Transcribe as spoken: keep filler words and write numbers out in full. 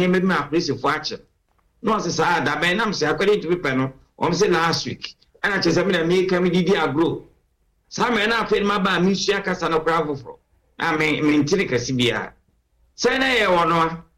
name me my police of watcher. No, as I said, that man, I'm saying, according to the panel, on say last week, and I just I mean, I make a media grow. Some men are paid my bad, Miss Yakas and a gravel for. I mean, maintain a C B R. Say, I want